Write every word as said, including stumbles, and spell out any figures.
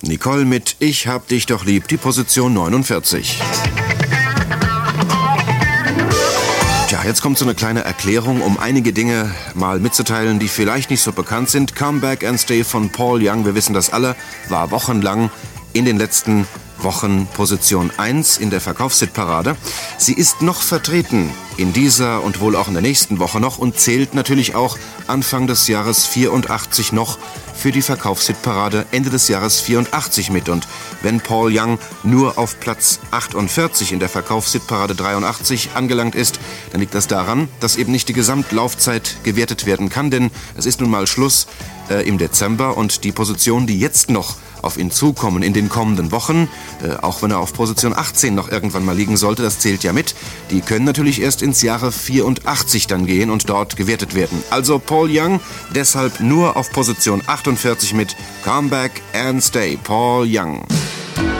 Nicole mit Ich hab dich doch lieb, die Position neunundvierzig. Tja, jetzt kommt so eine kleine Erklärung, um einige Dinge mal mitzuteilen, die vielleicht nicht so bekannt sind. Come Back and Stay von Paul Young, wir wissen das alle, war wochenlang in den letzten Wochen Position eins in der Verkaufshitparade. Sie ist noch vertreten in dieser und wohl auch in der nächsten Woche noch und zählt natürlich auch Anfang des Jahres vierundachtzig noch für die Verkaufshitparade Ende des Jahres vierundachtzig mit. Und wenn Paul Young nur auf Platz achtundvierzig in der Verkaufshitparade dreiundachtzig angelangt ist, dann liegt das daran, dass eben nicht die Gesamtlaufzeit gewertet werden kann, denn es ist nun mal Schluss äh, im Dezember und die Positionen, die jetzt noch auf ihn zukommen in den kommenden Wochen, äh, auch wenn er auf Position achtzehn noch irgendwann mal liegen sollte, das zählt ja mit, die können natürlich erst ins Jahre vierundachtzig dann gehen und dort gewertet werden. Also Paul Young deshalb nur auf Position achtundvierzig mit Come Back and Stay, Paul Young.